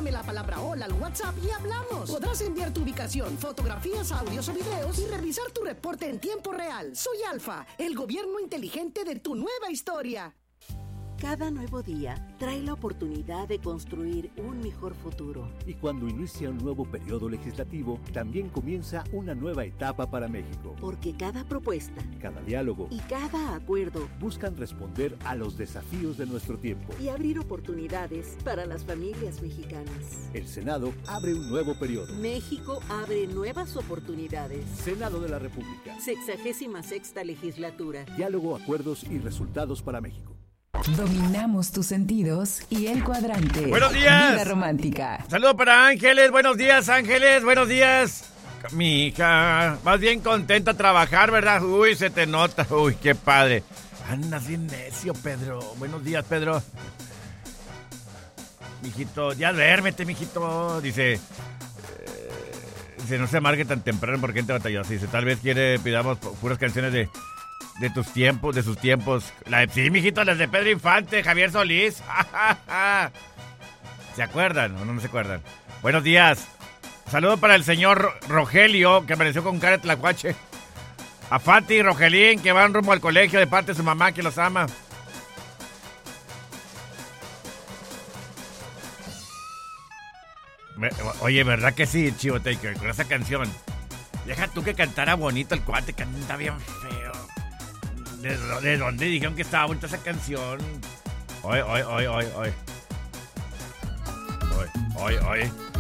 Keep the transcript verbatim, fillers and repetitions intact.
Mándame la palabra hola al WhatsApp y hablamos. Podrás enviar tu ubicación, fotografías, audios o videos y revisar tu reporte en tiempo real. Soy Alfa, el gobierno inteligente de tu nueva historia. Cada nuevo día trae la oportunidad de construir un mejor futuro. Y cuando inicia un nuevo periodo legislativo, también comienza una nueva etapa para México. Porque cada propuesta, cada diálogo y cada acuerdo buscan responder a los desafíos de nuestro tiempo y abrir oportunidades para las familias mexicanas. El Senado abre un nuevo periodo. México abre nuevas oportunidades. Senado de la República. Sexagésima sexta legislatura. Diálogo, acuerdos y resultados para México. Dominamos tus sentidos y el cuadrante. Buenos días. Vida romántica. Saludo para Ángeles. Buenos días, Ángeles. Buenos días. Mi hija, más bien contenta a trabajar, ¿verdad? Uy, se te nota. Uy, qué padre. Andas bien necio, Pedro. Buenos días, Pedro. Mijito, ya duérmete, mijito. Dice, eh, dice, no se amargue tan temprano porque entra batalloso. Dice, tal vez quiere, pidamos puras canciones de... De tus tiempos, de sus tiempos. La de, sí, mijito, las de Pedro Infante, Javier Solís. ¿Se acuerdan o no, no se acuerdan? Buenos días. Saludo para el señor Rogelio, que apareció con cara de tlacuache. A Fati y Rogelín, que van rumbo al colegio de parte de su mamá, que los ama. Oye, ¿verdad que sí, Chivo Taker? Con esa canción. Deja tú que cantara bonito el cuate, canta bien feo. ¿De, ¿De dónde dijeron que estaba bonita esa canción? Oye, oye, oye, oye, oye. Oye, oye, oye.